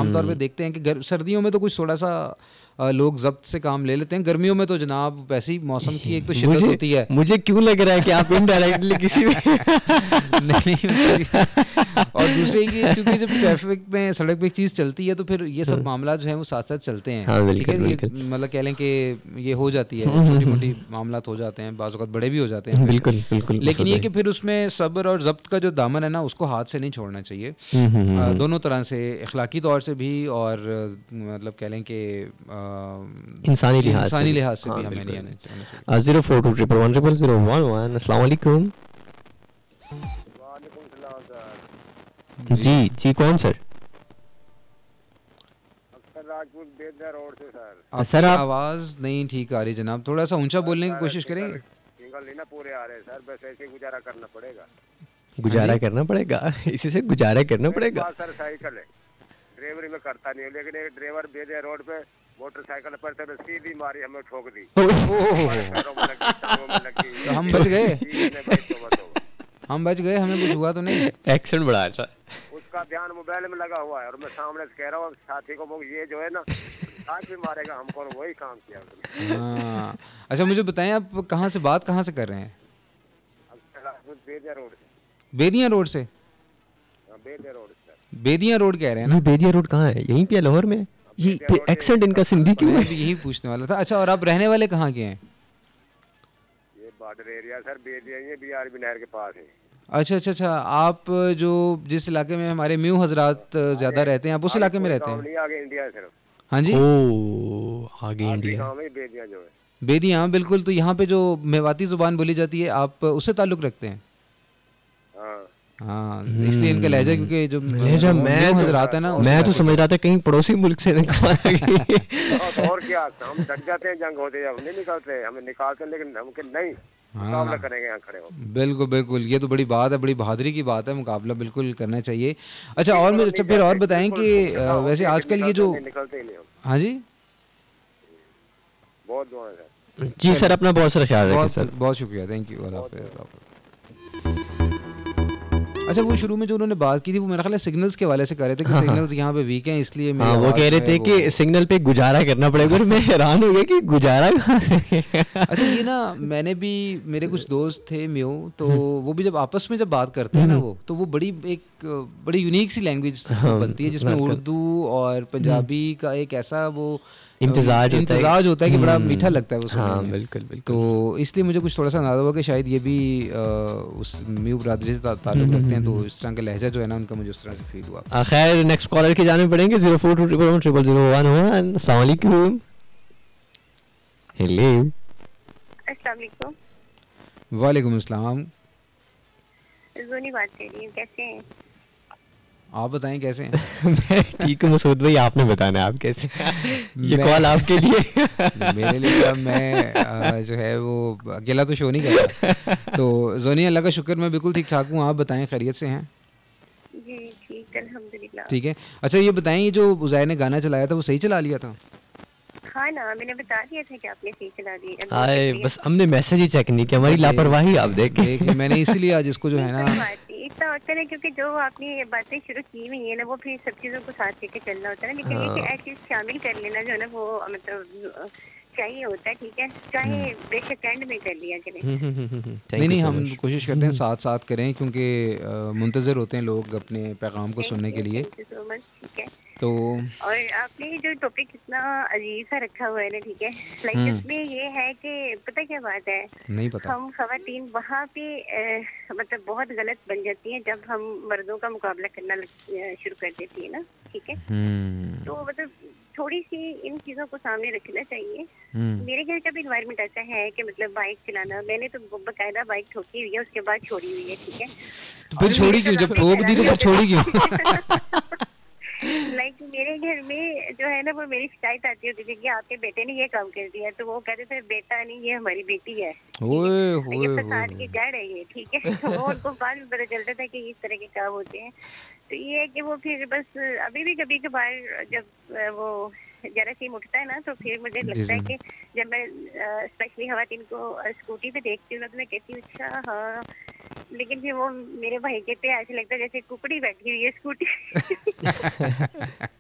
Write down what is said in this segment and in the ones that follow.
आमतौर पे देखते हैं कि सर्दियों में तो कुछ थोड़ा सा लोग जब्त से काम ले लेते हैं, गर्मियों में तो जनाब वैसी मौसम की एक तो शिद्दत होती है। मुझे क्यों लग रहा है कि आप इनडायरेक्टली किसी भी नहीं और दूसरी कि चूंकि जब ट्रैफिक में सड़क पे एक चीज़ चलती है तो फिर ये सब मामला जो है वो साथ साथ चलते हैं। ठीक है, ये मतलब कह लें कि ये हो जाती है, छोटी मोटी मामला हो जाते हैं, बाज़ वक़्त बड़े भी हो जाते हैं। बिल्कुल बिल्कुल। लेकिन ये कि फिर उसमें सब्र और ज़ब्त का जो दामन है ना उसको हाथ से नहीं छोड़ना चाहिए, दोनों तरह से, अखलाकी तौर से भी और मतलब कह लें कि इंसानी लिहाज से भी हमें नहीं आना चाहिए। 042110011। अस्सलाम वालेकुम। जी जी, कौन सर? राजपूत बेदर रोड से सर। सर आप आवाज़ नहीं ठीक आ रही जनाब, थोड़ा सा ऊंचा बोलने की कोशिश करेंगे। सिंगल लेना पूरे आ रहे हैं सर, बस ऐसे गुजारा करना पड़ेगा। गुजारा करना पड़ेगा, इसी से गुजारा करना पड़ेगा। सर साइकिल है, ड्राइवरी में करता नहीं, लेकिन एक ड्राइवर बेदर रोड पे मोटरसाइकिल पर तो सीधी मारी, हमें ठोक दी। हम बच गए, हमें कुछ हुआ तो नहीं। एक्सीडेंट बड़ा अच्छा। उसका ध्यान मोबाइल में लगा हुआ है और मैं सामने से कह रहा हूँ साथी को, वो ये जो है ना आज भी मारेगा हमको, वही काम किया उसने। हाँ अच्छा, मुझे बताएं आप कहाँ से कर रहे हैं? बेदिया रोड से। बेदिया रोड से? बेदिया रोड सर। बेदिया रोड कह रहे हैं ना? बेदिया रोड कहाँ है? यहीं पे लाहौर में? ये एक्सेंट इनका सिंधी क्यों है? यही पूछने वाला था। अच्छा, और आप रहने वाले कहाँ के हैं? ये बॉर्डर एरिया सर, बेदिया ये बीआरबी नहर के पास है। अच्छा अच्छा अच्छा, आप जो जिस इलाके में हमारे म्यू हजरात ज़्यादा रहते हैं, आप उस इलाके में रहते हैं? आगे इंडिया है सर। हाँ जी, आगे इंडिया। बेदिया जो है, बेदिया, बिल्कुल। तो यहाँ पे जो मेवाती ज़ुबान बोली जाती है, आप उससे ताल्लुक़ रखते हैं? हाँ, इसलिए इनका लहजा, क्योंकि जो लहजा मैं हजरात है ना, मैं तो समझ रहा था कहीं पड़ोसी मुल्क से निकाला। और क्या, हम डट जाते हैं, जंग होते हैं, हम नहीं निकालते, हमें निकालते, लेकिन हमके नहीं मुकाबला करेंगे यहाँ खड़े हो। बिल्कुल बिल्कुल, ये तो बड़ी बात है, बड़ी बहादुरी की बात है, मुकाबला बिल्कुल करना चाहिए। अच्छा, और मुझे अच्छा फिर और बताएं कि वैसे आजकल ये जो निकलते ही नहीं। हाँ जी, बहुत दुआ है सर। जी सर, अपना बहुत सारा ख्याल रखें सर। बहुत शुक्रिया, थैंक यू। अच्छा, वो शुरू में जो उन्होंने बात की थी वो मेरा ख्याल है सिग्नल्स के वाले से कर रहे थे कि सिग्नल्स यहाँ पे वीक हैं, इसलिए वो कह रहे थे कि सिग्नल पे गुजारा करना पड़ेगा। और मैं हैरान हो गया कि गुजारा कहाँ से। अच्छा, ये ना मैंने भी, मेरे कुछ दोस्त थे म्यू, तो वो भी जब आपस में जब बात करते हैं ना तो वो बड़ी यूनिक सी लैंग्वेज बनती है, जिसमें उर्दू और पंजाबी का एक ऐसा वो इम्तिजाज होता है कि बड़ा मीठा लगता है वो सुनने में। बिल्कुल बिल्कुल। तो इसलिए मुझे कुछ थोड़ा सा अंदाजा हुआ कि शायद ये भी उस म्यू बरादरी से ताल्लुक़ रखते हैं, तो इस तरह का लहजा जो है ना उनका मुझे उस तरह से फील हुआ। खैर, नेक्स्ट कॉलर के जाने पड़ेंगे। 0421000101। अस्सलाम वालेकुम। हेलो, अस्सलाम वालेकुम। वालेकुम अस्सलाम। जोनी बात कर रही हूँ, कैसे हैं आप? बताएं कैसे हैं? मैं ठीक हूँ मसूद भाई, आपने बताना है आप कैसे। ये कॉल आपके लिए। मेरे लिए मैं जो है वो अकेला तो शो नहीं करता। तो जोनी, अल्लाह का शुक्र, मैं बिल्कुल ठीक ठाक हूँ। आप बताएं, खैरियत से हैं? जी ठीक, अल्हम्दुलिल्लाह। ठीक है। अच्छा, ये बताएं, ये जो उज़ैर ने गाना चलाया था वो सही चला लिया था? हाँ ना, मैंने बता दिया था कि आपने सही चला दिया। आए, बस हमने मैसेज ही चेक नहीं किया, हमारी लापरवाही आप देखें। मैंने इसीलिए आज इसको जो है ना, इतना होता है क्योंकि जो आपने ये बातें शुरू की हुई है ना, वो फिर सब चीज़ों को साथ लेके चलना होता है ना। लेकिन ये कि ऐसी चीज़ शामिल कर लेना जो है ना, वो मतलब चाहिए होता है। ठीक है, चाहे बेशक एंड में कर लिया करें। नहीं, हम कोशिश करते हैं साथ साथ करें, क्योंकि मुंतज़िर होते हैं लोग अपने पैगाम को सुनने के लिए। ठीक है। तो और आपने जो टॉपिक इतना अजीब सा रखा हुआ है ना, ठीक है, लाइक इसमें ये है कि पता क्या बात है, नहीं पता, हम खवातीन वहाँ पे मतलब बहुत गलत बन जाती हैं जब हम मर्दों का मुकाबला करना शुरू कर देती है ना। ठीक है, तो मतलब थोड़ी सी इन चीज़ों को सामने रखना चाहिए। मेरे घर का भी इन्वायरमेंट ऐसा है कि मतलब बाइक चलाना, मैंने तो बाकायदा बाइक ठोकी हुई है, उसके बाद छोड़ी हुई है। ठीक है, तो फिर छोड़ी क्यों? जब ठोक दी तो फिर छोड़ी क्यों? लाइक मेरे घर में जो है ना, वो मेरी शिकायत आती होती थी कि आपके बेटे ने ये काम कर दिया, तो वो कहते थे बेटा नहीं, ये हमारी बेटी है, ये फसाद की जड़ है ये। ठीक है, वो उनको बाद में पता चलता था कि इस तरह के काम होते हैं। तो ये है कि वो फिर बस अभी भी कभी कभार जब वो जरासीम उठता है ना, तो फिर मुझे लगता है कि जब मैं स्पेशली खवातीन को स्कूटी पे देखती हूँ ना, तो मैं कहती हूँ अच्छा हाँ, लेकिन फिर वो मेरे भाई कहते हैं ऐसे लगता है जैसे कुकड़ी बैठी हुई है स्कूटी।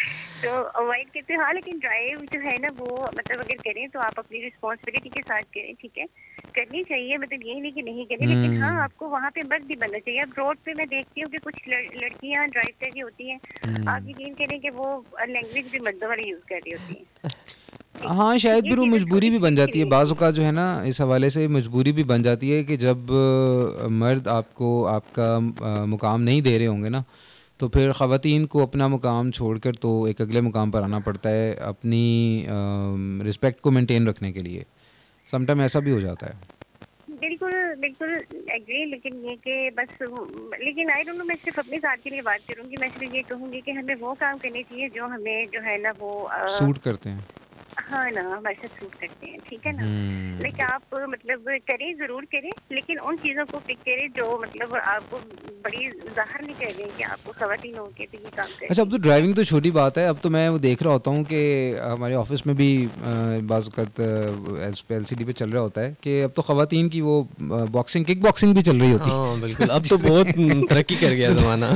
तो अवॉइड करते हैं। हाँ, लेकिन ड्राइव जो है ना वो मतलब अगर करें तो आप अपनी रिस्पॉन्सिबिलिटी के साथ करें, ठीक है, करनी चाहिए, मतलब ये नहीं कि नहीं करें, लेकिन हाँ आपको वहाँ पे मर्द भी बनना चाहिए। अब रोड पे मैं देखती हूँ कि कुछ लड़कियाँ ड्राइव कर रही होती हैं, आप यकीन करें कि वो लैंग्वेज भी मर्दों वाली यूज़ कर रही होती हैं। हाँ, शायद फिर वो मजबूरी भी बन जाती है बाज़ औक़ात जो है ना, इस हवाले से मजबूरी भी बन जाती है कि जब मर्द आपको आपका मुकाम नहीं दे रहे होंगे ना, तो फिर ख़वातीन को अपना मुकाम छोड़कर तो एक अगले मुकाम पर आना पड़ता है अपनी रिस्पेक्ट को मेंटेन रखने के लिए। समटाइम ऐसा भी हो जाता है। बिल्कुल बिल्कुल एग्री, लेकिन ये कि बस लेकिन आई डोंट नो, मैं सिर्फ अपने साथ के लिए बात करूँगी। मैं सिर्फ ये कहूँगी कि हमें वो काम करने चाहिए जो हमें जो है ना वो सूट करते हैं। हाँ ना, हमारे साथ सूट करते हैं, ठीक है ना। लेकिन आप मतलब करें, ज़रूर करें, लेकिन उन चीज़ों को पिक करें जो मतलब आपको बड़ी ज़ाहिर नहीं कर रही कि आपको ख़वातीन हो के तो ये काम करें। अच्छा, अब तो ड्राइविंग तो छोटी बात है, अब तो मैं वो देख रहा होता हूँ कि हमारे ऑफिस में भी बाज़ वक़्त LCD पे चल रहा होता है कि अब तो ख़वातीन की वो बॉक्सिंग, किक बॉक्सिंग भी चल रही होती है। हाँ बिल्कुल, अब तो बहुत तरक्की कर गया ज़माना।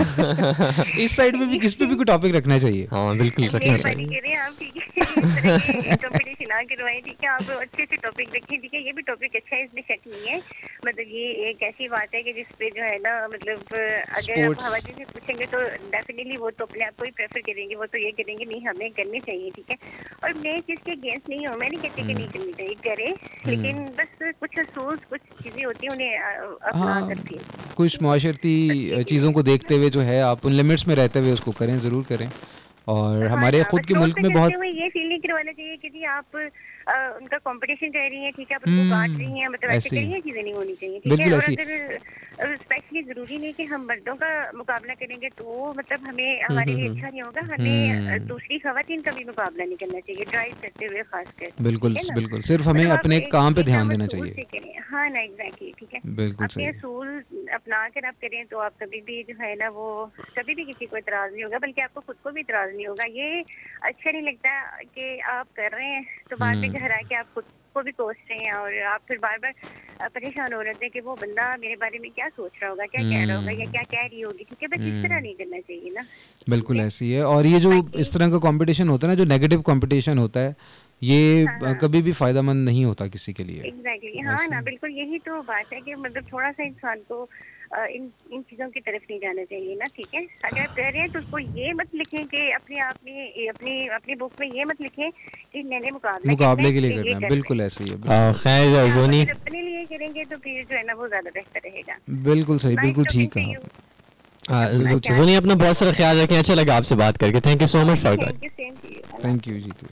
इस साइड में भी किस पे भी कोई टॉपिक रखना चाहिए। हाँ बिल्कुल रखना चाहिए। आप ठीक है, कंपटीशन ना करवाएं, ठीक है, आप अच्छे से टॉपिक रखें, ठीक है। ये भी टॉपिक अच्छा है, इसमें शक नहीं है। मतलब ये एक ऐसी बात है कि जिस पे जो है ना मतलब अगर आप हवाजी से पूछेंगे तो डेफिनेटली वो तो अपने आप को ही प्रेफर करेंगे, वो तो ये करेंगे नहीं हमें करनी चाहिए, ठीक है। और मैं इस चीज़ के अगेंस्ट नहीं हूँ, मैं नहीं कहती कि नहीं करनी चाहिए, करे, लेकिन बस कुछ असूल कुछ चीज़ें होती हैं उन्हें अपना सकती है। कुछ माशरती चीज़ों को देखते हुए जो है आप उन लिमिट्स में रहते हुए उसको करें, ज़रूर करें। और हमारे खुद के मुल्क में बहुत ये फील नहीं करवाना चाहिए कि जी आप उनका कंपटीशन कर रही हैं, ठीक है, आप उनको काट रही हैं, मतलब ऐसे करिए, चीज़ें नहीं होनी चाहिए, ठीक है। और अगर स्पेशली ज़रूरी नहीं कि हम मर्दों का मुकाबला करेंगे तो मतलब हमें हमारे लिए अच्छा नहीं होगा, हमें दूसरी ख़वातीन का भी मुकाबला नहीं करना चाहिए ड्राइव करते हुए खासकर। बिल्कुल बिल्कुल, सिर्फ हमें अपने काम पे ध्यान देना चाहिए। हाँ ना, एग्जैक्टली, ठीक है। बिल्कुल अपने असूल अपना कर आप करें तो आप कभी भी जो है ना वो कभी भी किसी को इतराज़ नहीं होगा, बल्कि आपको खुद को भी इतराज़ नहीं होगा। ये अच्छा नहीं लगता कि आप कर रहे हैं तो बाद में घर आके आप खुद को भी कोसते हैं और आप फिर बार बार परेशान हो रहे थे कि वो बंदा मेरे बारे में क्या सोच रहा होगा, क्या कह रहा होगा या क्या कह रही होगी, ठीक है। बस इस तरह नहीं करना चाहिए ना। बिल्कुल ऐसी है। और ये जो इस तरह का कंपटीशन होता है ना, जो नेगेटिव कंपटीशन होता है, ये कभी भी फायदेमंद नहीं होता किसी के लिए। एग्जैक्टली, हाँ ना, बिल्कुल यही तो बात है कि मतलब थोड़ा सा इंसान को इन चीज़ों की तरफ नहीं जाना चाहिए ना, ठीक है। अगर आप कह रहे हैं तो उसको ये मत लिखें कि अपने आप में अपनी बुक में ये मत लिखें कि मैंने मुकाबले के लिए करना है। बिल्कुल ऐसे ही है। खैर जोनी, अपने लिए करेंगे तो फिर जो है ना वो ज़्यादा बेहतर रहेगा। बिल्कुल सही, बिल्कुल ठीक है। जोनी अपना बहुत सारा ख्याल रखें। अच्छा लगा आपसे बात करके, thank you so much for that. Thank you ji.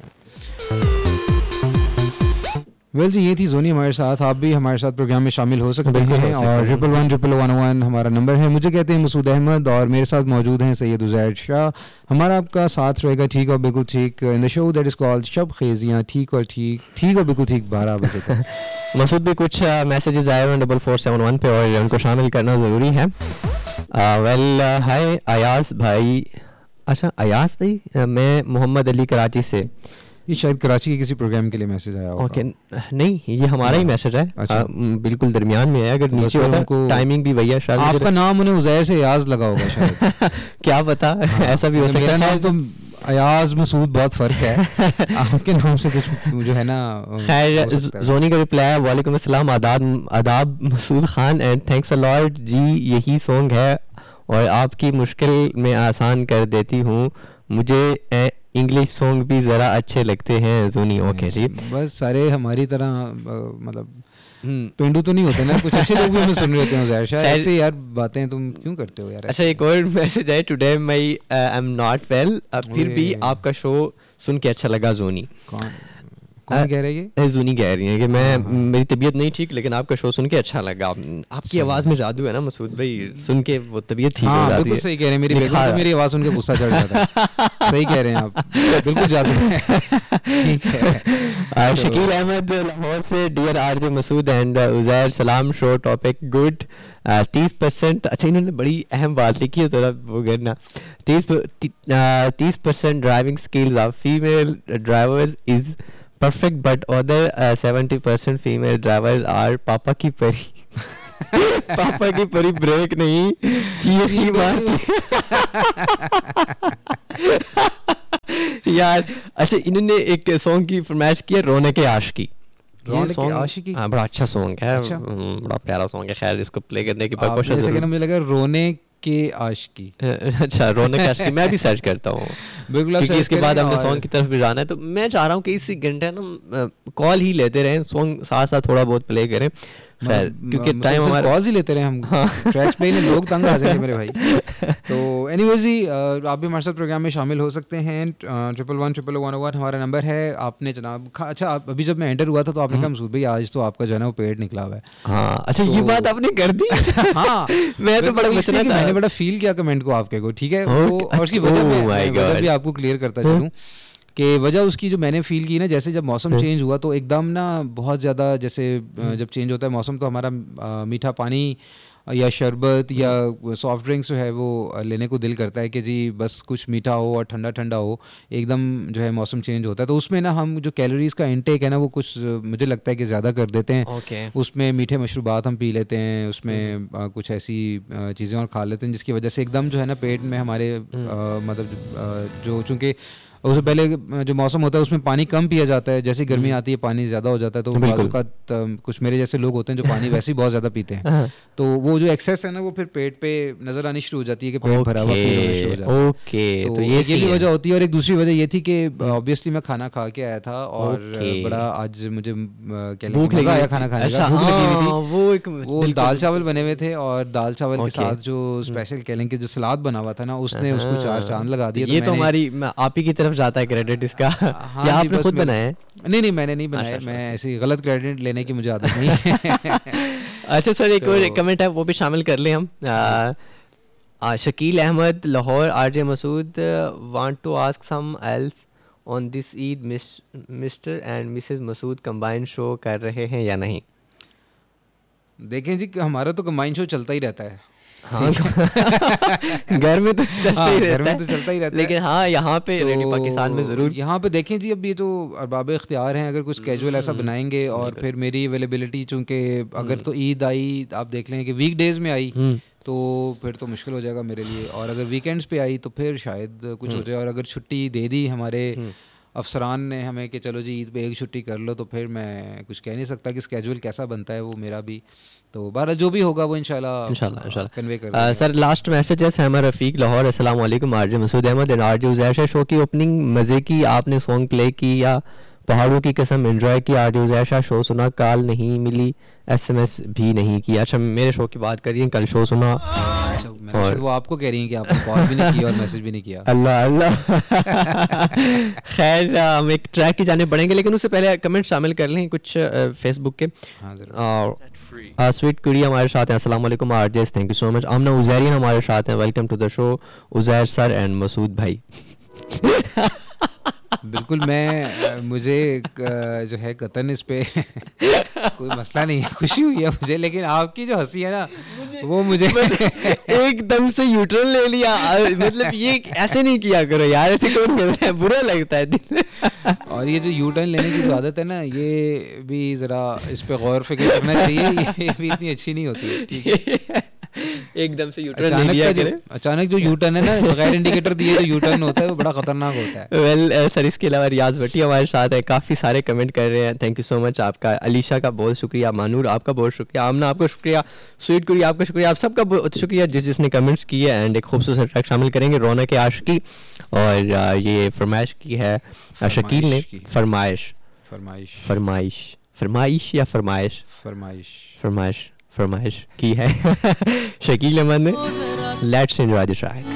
Well जी, ये थी जोनी हमारे साथ। आप भी हमारे साथ प्रोग्राम में शामिल हो सकते हैं और 111-111 हमारा नंबर है। मुझे कहते हैं मसूद अहमद और मेरे साथ मौजूद हैं सैयद उज़ैर शाह। हमारा आपका साथ रहेगा ठीक और बिल्कुल ठीक in the show that is called शब खेजियाँ, ठीक और बिल्कुल ठीक 12 बजे तक। मसूद भी कुछ मैसेजेस आए हैं 4471 पे और उनको शामिल करना ज़रूरी है। वेल हाय अयास भाई। अच्छा अयास भाई, मैं मोहम्मद अली कराची से। ये शायद कराची के किसी प्रोग्राम के लिए मैसेज आया होगा। ओके, नहीं ये हमारा ही मैसेज है। अच्छा। बिल्कुल दरमियान में है, अगर नीचे होता टाइमिंग भी भैया शायद आपका नाम उन्हें उज़ैर से याज लगा होगा शायद। क्या पता, ऐसा भी हो सकता है। तो अयाज मसूद बहुत फ़र्क है, आपके नाम से कुछ जो है ना। खैर जोनी का रिप्लाई है, वालेकुम अस्सलाम, आदाब Masood Khan and thanks a lot जी, यही सॉन्ग है और आपकी मुश्किल में आसान कर देती हूँ। मुझे इंग्लिश सॉन्ग भी ज़रा अच्छे लगते हैं जोनी। ओके जी, बस सारे हमारी तरह मतलब पेंडू तो नहीं होते ना, कुछ ऐसे लोग भी हमें सुन रहे होते हैं ज़ाहिर शायद। ऐसे यार बातें तुम क्यों करते हो यार। अच्छा एक और मैसेज है, टुडे मैं आई एम नॉट वेल, फिर भी आपका शो सुन के अच्छा लगा जोनी। कौन कह रही है? जूनी कह रही है कि मैं मेरी तबीयत नहीं ठीक, लेकिन आपका शो सुन के अच्छा लगा। आपकी आवाज़ में जादू है ना मसूद भाई, सुन के वो तबीयत ठीक हो जाती है। बिल्कुल सही कह रहे हैं, मेरी आवाज़ सुन के गुस्सा चढ़ जाता है। सही कह रहे हैं आप, बिल्कुल जादू है। ठीक है। शकील अहमद लाहौर से, dear RJ Masood and Uzair सलाम, शो टॉपिक गुड। 30%, अच्छा इन्होंने बड़ी अहम बात लिखी है, थोड़ा वो करना। 30% driving skills of female drivers is perfect, but other 70% female drivers are पापा की परी। पापा की परी ब्रेक नहीं चीख ही मारती। यार अच्छा, इन्होंने एक सॉन्ग की फरमाइश की है, रौनक आशिकी। हाँ, बड़ा अच्छा सॉन्ग है, बड़ा प्यारा सॉन्ग है। खैर इसको प्ले करने की कोशिश, मुझे लगा रोने के आशिकी। अच्छा, रौनक आशिकी मैं भी सर्च करता हूँ बिल्कुल, क्योंकि इसके बाद हमने सॉन्ग की तरफ भी जाना है। तो मैं चाह रहा हूँ कि इसी घंटे ना कॉल ही लेते रहें, सॉन्ग साथ साथ थोड़ा बहुत प्ले करें, खैर क्योंकि टाइम हमारा कॉल्स ही लेते रहे हम। ट्रैक्स प्ले में लोग तंग आ जाएंगे मेरे भाई। तो एनीवेज जी, आप भी हमारे साथ प्रोग्राम में शामिल हो सकते हैं। 111-111 हमारा नंबर है। आपने जनाब अच्छा, अभी जब मैं एंटर हुआ था तो आपने कहा मसूद भाई आज तो आपका जो है ना वो पेट निकला हुआ है। हाँ अच्छा, ये बात आपने कर दी। हाँ मैं तो बड़ा मसला था, मैंने बड़ा फील किया कमेंट को आपके को, ठीक है। और उसकी वजह भी आपको क्लियर करता चलूँ कि वजह उसकी जो मैंने फील की ना, जैसे जब मौसम चेंज हुआ तो एकदम ना बहुत ज़्यादा, जैसे जब चेंज होता है मौसम तो हमारा मीठा पानी या शरबत या सॉफ्ट ड्रिंक्स जो है वो लेने को दिल करता है कि जी बस कुछ मीठा हो और ठंडा ठंडा हो। एकदम जो है मौसम चेंज होता है तो उसमें ना हम जो कैलोरीज़ का इंटेक है ना वो कुछ मुझे लगता है कि ज़्यादा कर देते हैं। उसमें मीठे मशरूबात हम पी लेते हैं, उसमें कुछ ऐसी चीज़ें और खा लेते हैं जिसकी वजह से एकदम जो है ना पेट में हमारे मतलब जो चूँकि उससे पहले जो मौसम होता है उसमें पानी कम पिया जाता है, जैसे गर्मी आती है पानी ज़्यादा हो जाता है। तो बाजू का कुछ मेरे जैसे लोग होते हैं जो पानी वैसे ही बहुत ज़्यादा पीते हैं, तो वो जो एक्सेस है ना वो फिर पेट पे नज़र आनी शुरू हो जाती है कि पेट भरा हुआ फील होना शुरू हो जाता है। तो ये भी वजह होती है। और एक दूसरी वजह ये थी कि ऑब्वियसली मैं खाना खा के आया था और बड़ा आज मुझे मज़ा आया खाना खाने का, भूख लगी हुई थी। वो दाल चावल बने हुए थे और दाल चावल के साथ जो स्पेशल केलिंग के जो सलाद बना हुआ था ना उसने उसको 4 चांद लगा दिया। ये तो हमारी आप ही की तरफ जाता है क्रेडिट इसका। हाँ, या आपने खुद बनाया है? नहीं मैंने नहीं बनाया। मैं ऐसी गलत क्रेडिट लेने की मुझे आदत नहीं है। अच्छा सर, एक और कमेंट है वो भी शामिल कर लें हम। Shakeel Ahmad Lahore, RJ Masood want to ask some else on this Eid, mister and Mrs Masood combined show कर रहे हैं या नहीं? देखें जी, हमारा तो कंबाइंड शो चलता ही रहता है। हाँ घर में तो चलता ही रहता है, लेकिन हाँ यहाँ पे रेडियो पाकिस्तान में ज़रूर यहाँ पे देखें जी। अब ये तो अरबाब इख्तियार हैं, अगर कुछ कैजुअल ऐसा बनाएंगे और फिर मेरी अवेलेबिलिटी चूँकि अगर तो ईद आई आप देख लें कि वीक डेज़ में आई तो फिर तो मुश्किल हो जाएगा मेरे लिए, और अगर वीकेंड्स पे आई तो फिर शायद कुछ हो जाए। और अगर छुट्टी दे दी हमारे अफसरान ने हमें कि चलो जी ईद पे एक छुट्टी कर लो, तो फिर मैं कुछ कह नहीं सकता कि स्केड्यूल कैसा बनता है वो मेरा भी। तो बहरहाल जो भी होगा वो इंशाल्लाह कन्वे कर सर लास्ट मैसेज है सहमा रफ़ीक लाहौर, अस्सलाम वालेकुम RJ Masood Ahmad and RJ Uzair. Show की ओपनिंग मज़े की, आपने सॉन्ग प्ले की या पहाड़ों की कसम एंजॉय की? आरजे उज़ैर शो सुना, कॉल नहीं मिली, SMS भी नहीं किया। अच्छा मेरे शो की बात करिए, कल शो सुना और वो आपको कह रही हैं कि आपने कॉल भी नहीं किया और मैसेज भी नहीं किया। अल्लाह अल्लाह। खैर हम एक ट्रैक की जाने बढ़ेंगे, लेकिन उससे पहले कमेंट शामिल कर लें कुछ फेसबुक के। स्वीट कुड़ी हमारे साथ हैं, अस्सलाम वालेकुम RJs, thank you so much. आमना उज़ैरियन हमारे साथ हैं, welcome to the show Uzair sir and Masood भाई। बिल्कुल, मैं मुझे जो है कतन इस पे कोई मसला नहीं है, खुशी हुई है मुझे, लेकिन आपकी जो हंसी है ना वो मुझे एकदम से यूटर्न ले लिया। मतलब ये ऐसे नहीं किया करो यार, ऐसे कौन बोलता है, बुरा लगता है। और ये जो यूटर्न लेने की जो आदत है ना, ये भी ज़रा इस पे गौर फिक्र करना चाहिए, ये भी इतनी अच्छी नहीं होती है, ठीक है। एकदम से यूटर्न ले लिया करे। अचानक जो यूटर्न है ना बगैर इंडिकेटर दिए जो यूटर्न होता है वो बड़ा खतरनाक होता है। वेल सर इसके अलावा रियाज भट्टी हमारे साथ है, काफ़ी सारे कमेंट कर रहे हैं, थैंक यू सो मच आपका। अलीशा का बहुत शुक्रिया, मानूर आपका बहुत शुक्रिया, आमना आपका शुक्रिया, स्वीट कुड़ी आपका शुक्रिया, आप सबका बहुत शुक्रिया जिसने कमेंट्स किए। एंड एक खूबसूरत ट्रैक शामिल करेंगे रौनक आशिकी, और ये फरमाइश की है शकील ने, फरमाइश या फरमाइश की है शकील अहमद ने। Let's enjoy this ride.